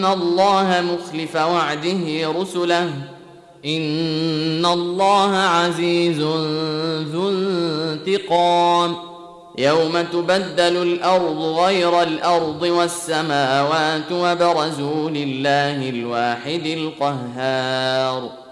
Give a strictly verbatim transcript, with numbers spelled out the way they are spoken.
الله مخلف وعده رسله إن الله عزيز ذو انتقام يوم تبدل الأرض غير الأرض والسماوات وبرزوا لله الواحد القهار